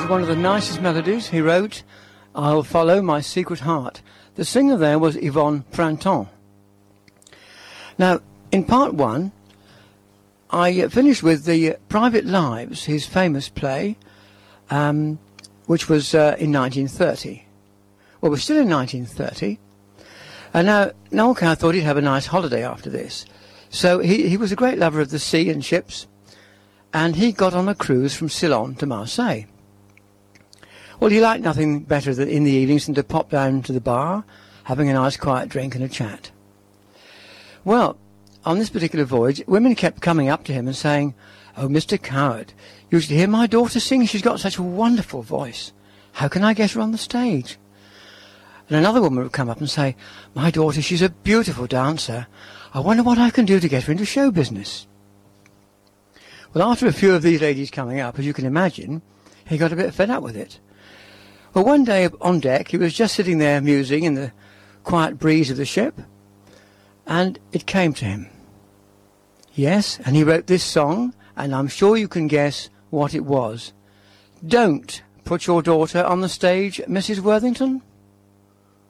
was one of the nicest melodies. He wrote, I'll Follow My Secret Heart. The singer there was Yvonne Printemps. Now, in part one, I finished with the Private Lives, his famous play, which was in 1930. Well, we're still in 1930. And now, Noel Coward thought he'd have a nice holiday after this. So he was a great lover of the sea and ships, and he got on a cruise from Ceylon to Marseille. Well, he liked nothing better than in the evenings than to pop down to the bar, having a nice quiet drink and a chat. Well, on this particular voyage, women kept coming up to him and saying, "Oh, Mr. Coward, you should hear my daughter sing. She's got such a wonderful voice. How can I get her on the stage?" And another woman would come up and say, "My daughter, she's a beautiful dancer. I wonder what I can do to get her into show business." Well, after a few of these ladies coming up, as you can imagine, he got a bit fed up with it. Well, one day on deck, he was just sitting there musing in the quiet breeze of the ship, and it came to him. Yes, and he wrote this song, and I'm sure you can guess what it was. Don't put your daughter on the stage, Mrs. Worthington.